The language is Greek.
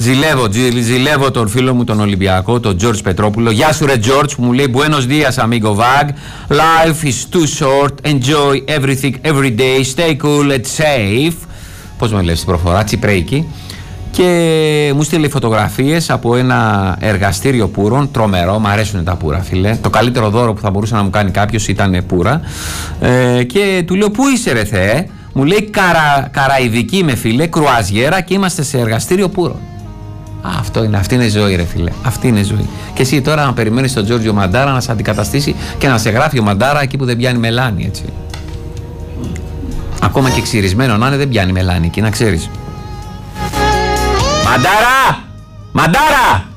Ζηλεύω τον φίλο μου τον Ολυμπιακό, τον George Πετρόπουλο. Γεια σου ρε George, που μου λέει Buenos dias amigo Vag. Life is too short, enjoy everything every day, stay cool and safe. Πώς με λες την προφορά, τσιπρέικη. Και μου στείλε φωτογραφίες από ένα εργαστήριο πούρων. Τρομερό, μου αρέσουν τα πούρα, φίλε. Το καλύτερο δώρο που θα μπορούσε να μου κάνει κάποιος ήταν πούρα. Και του λέω, πού είσαι ρε Θεέ? Μου λέει Καραϊδική με φίλε, κρουαζιέρα, και είμαστε σε εργαστήριο πούρων. Αυτή είναι ζωή ρε φίλε. Αυτή είναι ζωή. Και εσύ τώρα να περιμένεις τον Τζόρτζιο Μαντάρα να σε αντικαταστήσει και να σε γράφει ο Μαντάρα εκεί που δεν πιάνει μελάνι, έτσι. Ακόμα και ξυρισμένο να είναι, δεν πιάνει μελάνι εκεί, να ξέρεις. Μαντάρα! Μαντάρα!